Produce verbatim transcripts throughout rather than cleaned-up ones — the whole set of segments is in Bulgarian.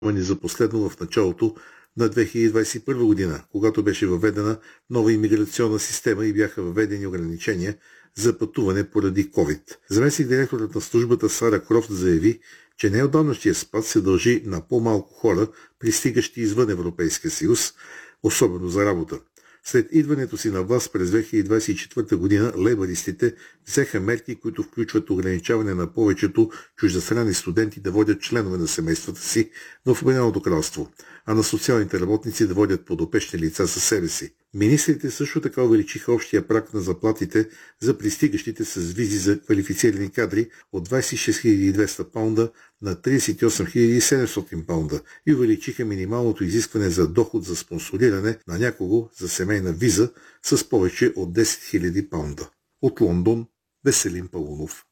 за последно в началото на две хиляди двадесет и първа година, когато беше въведена нова имиграционна система и бяха въведени ограничения за пътуване поради COVID. Заместник директорът на службата Сара Крофт заяви, че неотдавнащия спад се дължи на по-малко хора, пристигащи извън Европейския съюз, особено за работа. След идването си на власт през две хиляди двадесет и четвърта година, лейбаристите взеха мерки, които включват ограничаване на повечето чуждестранни студенти да водят членове на семействата си в Обединеното кралство, а на социалните работници да водят подопечни лица със себе си. Министрите също така увеличиха общия праг на заплатите за пристигащите с визи за квалифицирани кадри от двадесет и шест хиляди и двеста паунда на тридесет и осем хиляди и седемстотин паунда и увеличиха минималното изискване за доход за спонсориране на някого за семейна виза с повече от десет хиляди паунда. От Лондон, Веселин Паунов.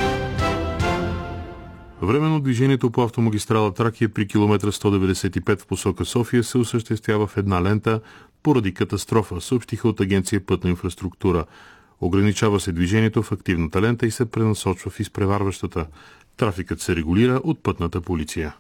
Временно движението по автомагистрала Тракия при километър сто деветдесет и пет в посока София се осъществява в една лента поради катастрофа, съобщиха от Агенция Пътна инфраструктура. Ограничава се движението в активната лента и се пренасочва в изпреварващата. Трафикът се регулира от пътната полиция.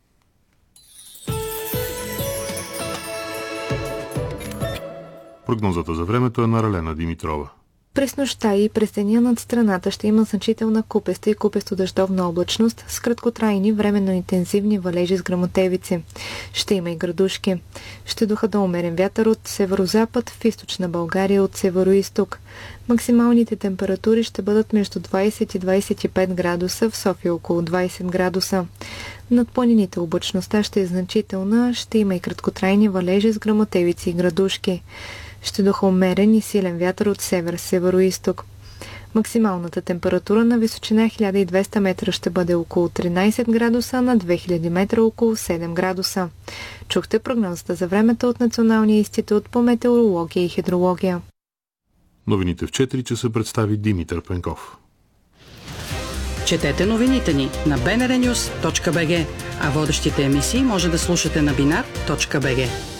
Прогнозата за времето е на Ралена Димитрова. През нощта и през деня над страната ще има значителна купеста и купесто-дъждовна облачност с краткотрайни временно интензивни валежи с гръмотевици. Ще има и градушки. Ще духа до умерен вятър от северозапад в източна България от североизток. Максималните температури ще бъдат между двадесет и двадесет и пет градуса, в София около двадесет градуса. Над планините облачността ще е значителна, ще има и краткотрайни валежи с гръмотевици и градушки. Ще духа умерен и силен вятър от север-североизток. Максималната температура на височина хиляда и двеста метра ще бъде около тринадесет градуса, на две хиляди метра около седем градуса. Чухте прогнозата за времето от Националния институт по метеорология и хидрология. Новините в четири часа представи Димитър Пенков. Четете новините ни на би ен ар нюс точка би джи, а водещите емисии може да слушате на бинар точка би джи.